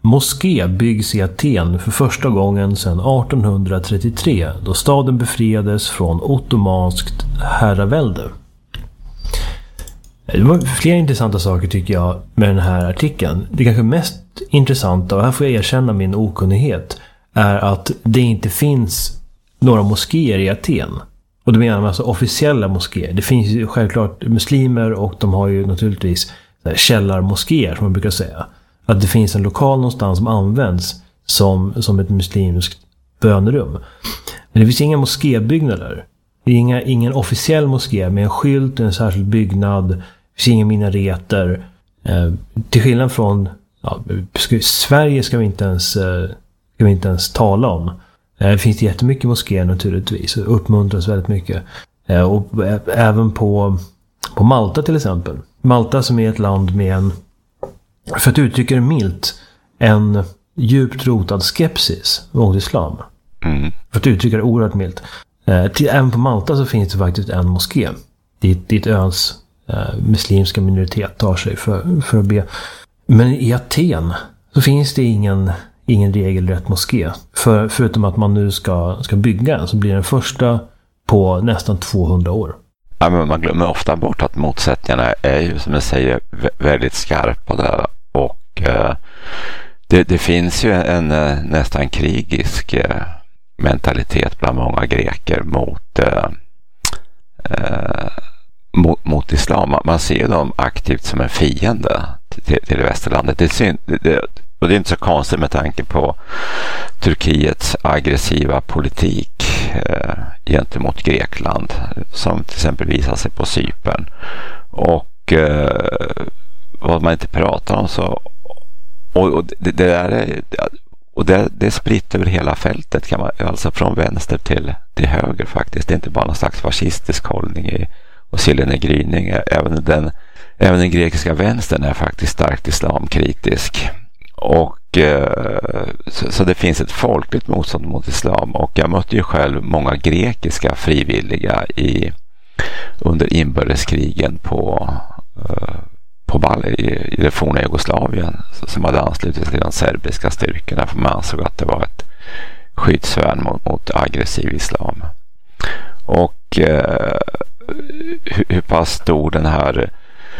moské byggs i Aten för första gången sedan 1833 då staden befriades från ottomanskt herravälde. Det var flera intressanta saker tycker jag med den här artikeln. Det kanske mest intressanta, och här får jag erkänna min okunnighet, är att det inte finns några moskéer i Aten. Och det menar man alltså officiella moskéer. Det finns ju självklart muslimer och de har ju naturligtvis källarmoskéer som man brukar säga. Att det finns en lokal någonstans som används som ett muslimskt bönerum. Men det finns inga moskébyggnader. Det är ingen officiell moské med en skylt, en särskild byggnad. Det finns inga minareter. Till skillnad från Sverige ska vi inte ens tala om. Det finns jättemycket moskéer naturligtvis. Det uppmuntras väldigt mycket. Och även på Malta till exempel. Malta som är ett land med en, för att uttrycka det milt, en djupt rotad skepsis mot islam. För att uttrycka det oerhört milt. Även på Malta så finns det faktiskt en moské dit öns muslimska minoritet tar sig för att be. Men i Aten så finns det ingen regelrätt moské. Förutom att man nu ska bygga en, så blir den första på nästan 200 år. Ja, men man glömmer ofta bort att motsättningarna är ju, som jag säger, väldigt skarpa där. Och det finns ju en nästan krigisk mentalitet bland många greker mot islam. Man ser dem aktivt som en fiende till västerlandet. Och det är inte så konstigt med tanke på Turkiets aggressiva politik gentemot Grekland, som till exempel visar sig på Cypern. Och vad man inte pratar om så, och det där är, och det är spritt över hela fältet, kan man, alltså från vänster till höger faktiskt. Det är inte bara någon slags fascistisk hållning och sillen gryning. Även den grekiska vänstern är faktiskt starkt islamkritisk. Och så det finns ett folkligt motstånd mot islam, och jag mötte ju själv många grekiska frivilliga under inbördeskrigen i det forna Jugoslavien, som hade anslutit sig till de serbiska styrkorna, för man ansåg att det var ett skyddsvärn mot aggressiv islam. Och hur pass stor den här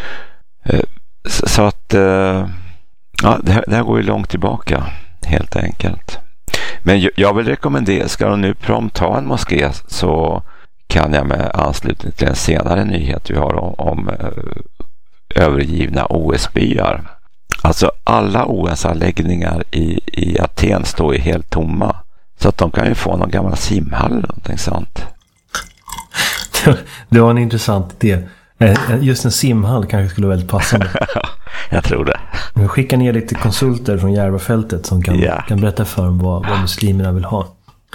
så att det här går ju långt tillbaka helt enkelt. Men jag vill rekommendera, ska de nu prompt ha en moské, så kan jag med anslutning till en senare nyhet vi har om övergivna OS-byar. Alltså alla OS-anläggningar i Aten står ju helt tomma. Så att de kan ju få någon gammal simhall eller någonting sånt. Det var en intressant idé. Just en simhall kanske skulle vara väldigt passande. Jag tror det. Vi skickar ner lite konsulter från Järvafältet som kan berätta för dem vad muslimerna vill ha.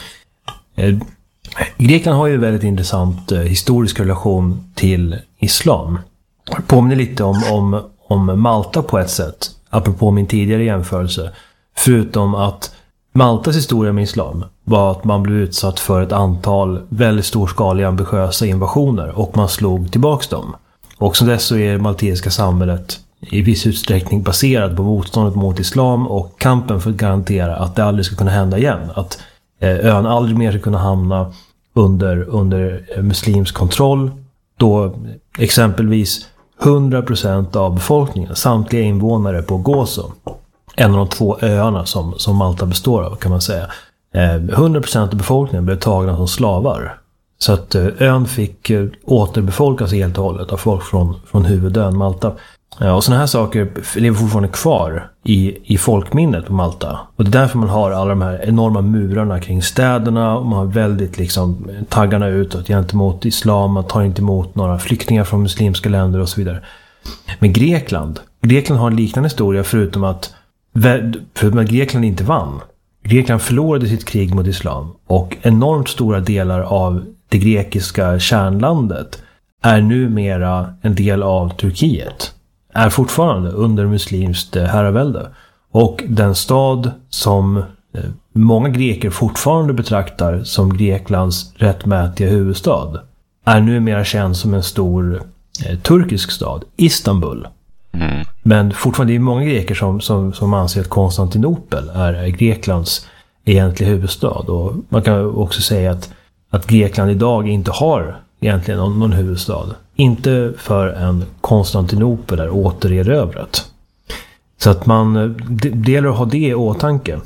Grekland har ju en väldigt intressant historisk relation till islam. Påminner lite om Malta på ett sätt, apropå min tidigare jämförelse. Förutom att Maltas historia med islam var att man blev utsatt för ett antal väldigt storskaliga ambitiösa invasioner och man slog tillbaks dem. Och som dess så är det maltesiska samhället i viss utsträckning baserat på motståndet mot islam och kampen för att garantera att det aldrig ska kunna hända igen. Att ön aldrig mer ska kunna hamna under muslimsk kontroll, då exempelvis 100% av befolkningen, samtliga invånare på Gozo, en av de 2 öarna som Malta består av, kan man säga, 100% av befolkningen blev tagna som slavar. Så att ön fick återbefolkas helt och hållet av folk från huvudön Malta. Och sådana här saker lever fortfarande kvar i folkminnet på Malta. Och det är därför man har alla de här enorma murarna kring städerna. Och man har väldigt taggarna utåt gentemot islam. Man tar inte emot några flyktingar från muslimska länder och så vidare. Men Grekland har en liknande historia, förutom att Grekland inte vann. Grekland förlorade sitt krig mot islam. Och enormt stora delar av det grekiska kärnlandet är numera en del av Turkiet. Är fortfarande under muslimskt herravälde. Och den stad som många greker fortfarande betraktar som Greklands rättmätiga huvudstad är numera känd som en stor turkisk stad, Istanbul. Men fortfarande är det många greker som anser att Konstantinopel är Greklands egentliga huvudstad. Och man kan också säga att Grekland idag inte har egentligen någon huvudstad. Inte förrän Konstantinopel är återerövrat. Så att det gäller att ha det i åtanke.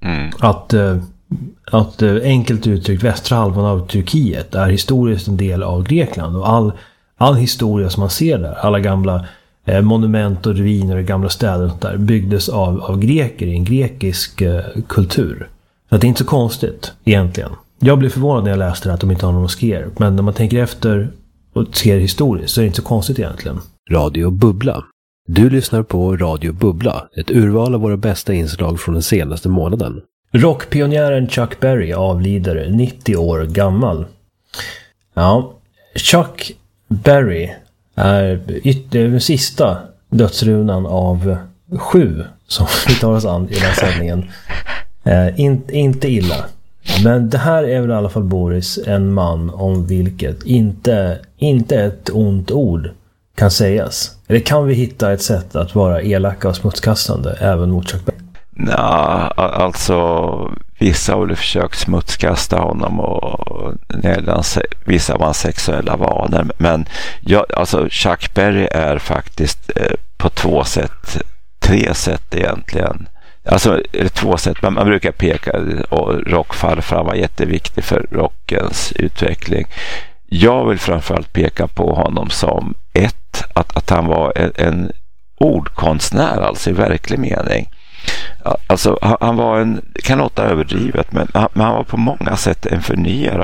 Att enkelt uttryckt västra halvan av Turkiet är historiskt en del av Grekland. Och all historia som man ser där, alla gamla monument och ruiner och gamla städer och sånt där, byggdes av greker i en grekisk kultur. Så att det är inte så konstigt egentligen. Jag blev förvånad när jag läste att de inte har någon moskéer. Men när man tänker efter och ser historiskt så är det inte så konstigt egentligen. Radio Bubbla. Du lyssnar på Radio Bubbla, ett urval av våra bästa inslag från den senaste månaden. Rockpionjären Chuck Berry avlider 90 år gammal. Ja, Chuck Berry är den sista dödsrunan av 7 som vi tar oss an i den här sändningen. Inte illa. Men det här är väl i alla fall, Boris, en man om vilket inte ett ont ord kan sägas. Eller kan vi hitta ett sätt att vara elaka och smutskastande även mot Chuck Berry? Nej, alltså vissa har försökt smutskasta honom och vissa av hans sexuella vanor. Men alltså Chuck Berry är faktiskt på 3 sätt egentligen. Alltså eller 2 sätt, men man brukar peka, och rockfarfar var jätteviktig för rockens utveckling. Jag vill framförallt peka på honom som att han var en ordkonstnär, alltså i verklig mening. Alltså han var kan låta överdrivet, men han var på många sätt en förnyare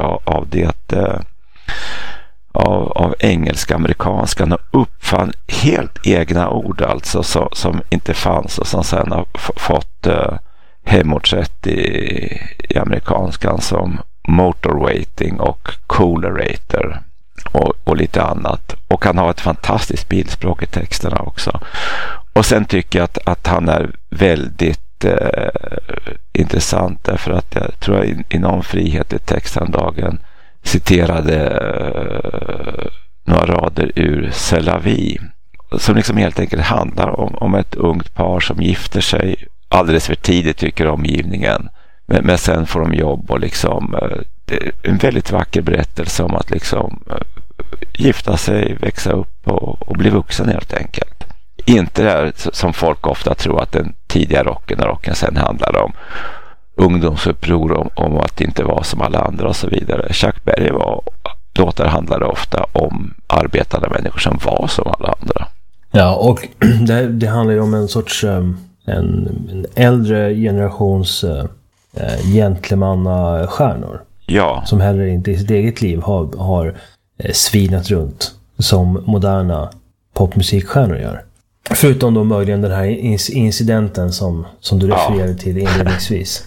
av engelska-amerikanskan och uppfann helt egna ord alltså som inte fanns och som sedan har fått hemortsrätt i amerikanskan som motorweighting och coolerator och lite annat. Och han har ett fantastiskt bildspråk i texterna också. Och sen tycker jag att han är väldigt intressant, därför att jag tror att i någon frihet i texten dagen citerade några rader ur C'est la vie, som liksom helt enkelt handlar om ett ungt par som gifter sig alldeles för tidigt, tycker omgivningen, men sen får de jobb och liksom det är en väldigt vacker berättelse om att liksom gifta sig, växa upp och bli vuxen helt enkelt. Inte det här som folk ofta tror att den tidiga rocken sen handlar om ungdomsuppror, om att inte vara som alla andra och så vidare. Chuck Berry låtar handlade ofta om arbetande människor som var som alla andra. Ja, och det handlar ju om en sorts en äldre generations gentlemannastjärnor. Ja. Som heller inte i sitt eget liv har svinat runt som moderna popmusikstjärnor gör. Förutom då möjligen den här incidenten som du refererade till inledningsvis.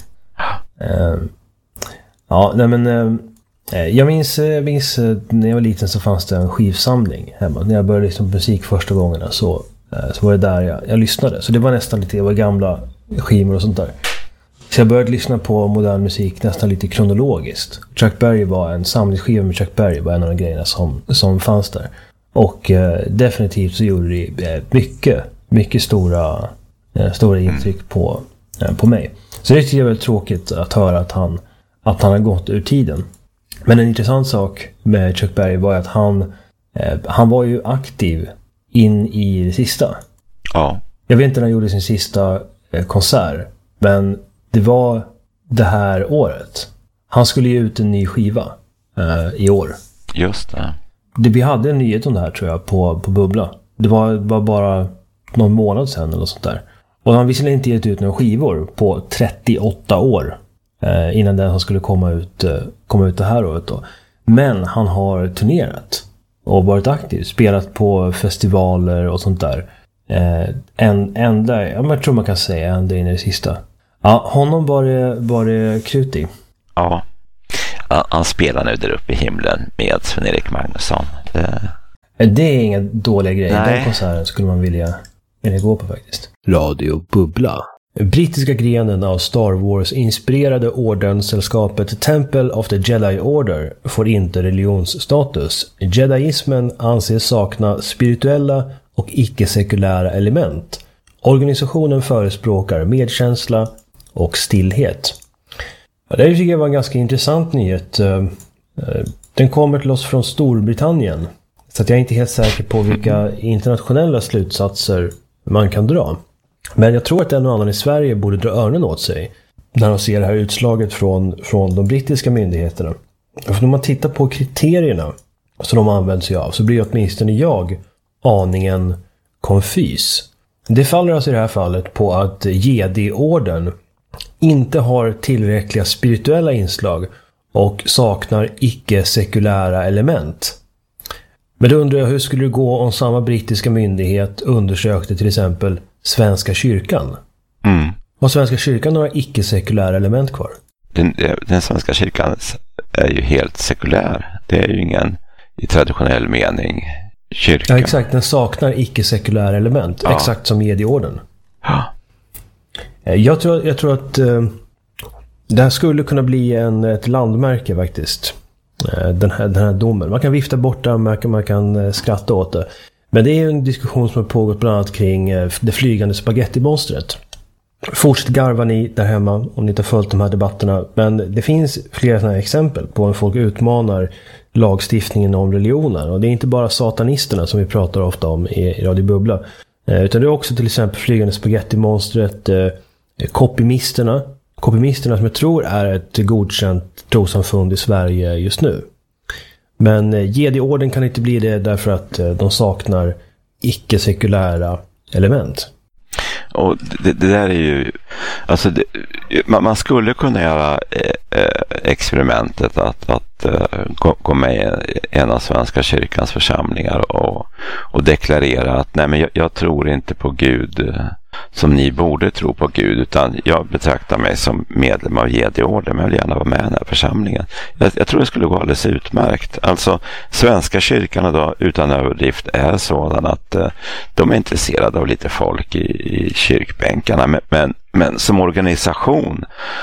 Jag minns när jag var liten så fanns det en skivsamling hemma. När jag började lyssna på musik första gångerna så var det där jag lyssnade. Så det var nästan lite, det var gamla skivor och sånt där. Så jag började lyssna på modern musik nästan lite kronologiskt. Chuck Berry var en samlingsskiva med Chuck Berry, var en av de grejerna som fanns där. Och definitivt så gjorde det mycket stora intryck på mig. Så det tycker jag är väldigt tråkigt att höra att han har gått ur tiden. Men en intressant sak med Chuck Berry var att han var ju aktiv in i det sista. Ja. Jag vet inte när han gjorde sin sista konsert, men det var det här året. Han skulle ge ut en ny skiva i år. Just det. Vi hade en nyhet om det här, tror jag, på Bubbla. Det var bara någon månad sedan eller sånt där. Och han visserligen inte gett ut några skivor på 38 år innan den skulle komma ut det här året då. Men han har turnerat och varit aktiv, spelat på festivaler och sånt där. Jag tror man kan säga ända in i det sista. Ja, honom var det krut i. Ja. Han spelar nu där uppe i himlen med Sven-Erik Magnusson. Det är ingen dåliga grej. Nej. Den konserten skulle man vilja gå på faktiskt. Radio Bubbla. Brittiska grenen av Star Wars-inspirerade ordenssällskapet Temple of the Jedi Order får inte religionsstatus. Jediismen anses sakna spirituella och icke-sekulära element. Organisationen förespråkar medkänsla och stillhet. Ja, det tycker jag var en ganska intressant nyhet. Den kommer till oss från Storbritannien. Så att jag är inte helt säker på vilka internationella slutsatser man kan dra. Men jag tror att en och annan i Sverige borde dra öronen åt sig när de ser det här utslaget från de brittiska myndigheterna. För när man tittar på kriterierna som de använder sig av så blir åtminstone jag aningen konfys. Det faller alltså i det här fallet på att Jedi-orden inte har tillräckliga spirituella inslag och saknar icke-sekulära element. Men då undrar jag, hur skulle det gå om samma brittiska myndighet undersökte till exempel Svenska kyrkan? Och Svenska kyrkan några icke-sekulära element kvar? Den Svenska kyrkan är ju helt sekulär. Det är ju ingen i traditionell mening kyrka. Ja, exakt. Den saknar icke-sekulära element. Ja. Exakt som Jedi-orden. Ja. Jag tror att det här skulle kunna bli ett landmärke faktiskt. Den här domen. Man kan vifta bort det, man kan skratta åt det. Men det är ju en diskussion som har pågått bland annat kring det flygande spagettimonstret. Fortsätt garva ni där hemma om ni inte har följt de här debatterna. Men det finns flera sådana här exempel på att folk utmanar lagstiftningen om religioner. Och det är inte bara satanisterna som vi pratar ofta om i Radio Bubbla. Utan det är också till exempel flygande spagettimonstret, kopimisterna. Kopimisterna som jag tror är ett godkänt trossamfund i Sverige just nu. Men Jedi-orden kan inte bli det därför att de saknar icke-sekulära element. Och det där är ju, alltså man skulle kunna göra experimentet att gå med i en av Svenska kyrkans församlingar och deklarera att nej, men jag tror inte på Gud som ni borde tro på Gud, utan jag betraktar mig som medlem av Jedi-orden, men jag vill gärna vara med i den här församlingen. Jag tror det skulle gå alldeles utmärkt. Alltså Svenska kyrkan då, utan överdrift, är sådan att de är intresserade av lite folk i kyrkbänkarna, men som organisation,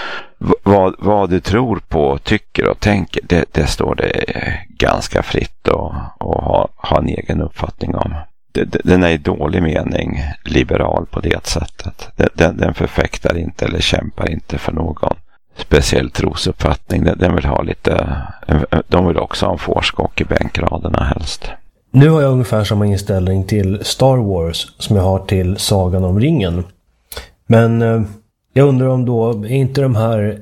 vad du tror på, tycker och tänker, det står det ganska fritt och ha en egen uppfattning om. Den är i dålig mening liberal på det sättet. Den förfäktar inte eller kämpar inte för någon speciell trosuppfattning. Den vill ha lite, de vill också ha en forskåk i bänkraderna helst. Nu har jag ungefär samma inställning till Star Wars som jag har till Sagan om ringen. Men jag undrar om då, är inte de här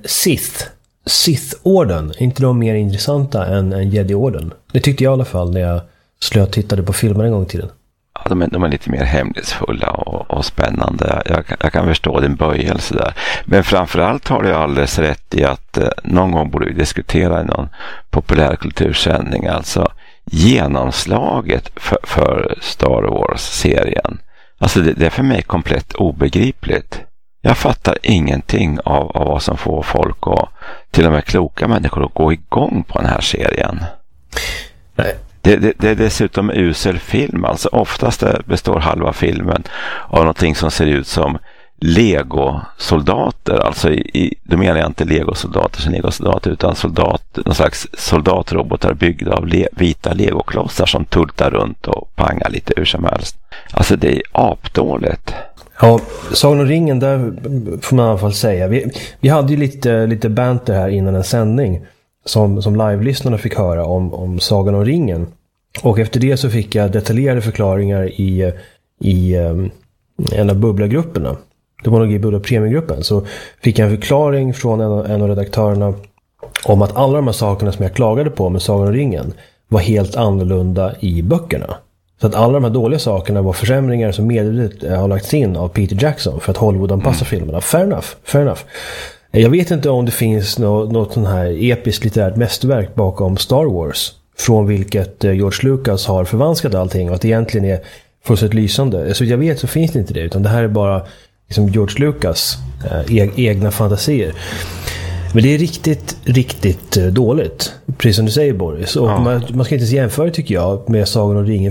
Sith-orden, är inte de mer intressanta än Jedi-orden? Det tyckte jag i alla fall när jag tittade på filmen en gång i tiden. Ja, de är lite mer hemlighetsfulla och spännande. Jag kan förstå din böjelse där. Men framförallt har du alldeles rätt i att någon gång borde vi diskutera i någon populärkultursändning, alltså genomslaget för Star Wars-serien. Alltså det är för mig komplett obegripligt. Jag fattar ingenting av vad som får folk och till och med kloka människor att gå igång på den här serien. Nej. Det är dessutom usel film. Alltså oftast består halva filmen av någonting som ser ut som Lego-soldater. Alltså då menar jag inte Lego-soldater som Lego-soldater, utan någon slags soldatrobotar byggda av vita Lego-klossar som tultar runt och pangar lite hur som helst. Alltså det är apdåligt. Ja, Sagan om ringen, där får man i alla fall säga. Vi hade ju lite banter här innan en sändning som live-lyssnarna fick höra om Sagan om ringen. Och efter det så fick jag detaljerade förklaringar i en av bubblagrupperna. Det var nog i Bubbla Premiumgruppen. Så fick jag en förklaring från en av redaktörerna om att alla de här sakerna som jag klagade på med Sagan om ringen var helt annorlunda i böckerna. Så att alla de här dåliga sakerna var försämringar som medvetet har lagts in av Peter Jackson för att Hollywood anpassar filmerna. Fair enough. Jag vet inte om det finns något sån här episkt litterärt mästerverk bakom Star Wars, från vilket George Lucas har förvanskat allting och att det egentligen är fullständigt lysande. Så jag vet så finns det inte det, utan det här är bara liksom George Lucas egna fantasier. Men det är riktigt dåligt, precis som du säger, Boris. Och man ska inte jämföra, tycker jag, med Sagan om ringen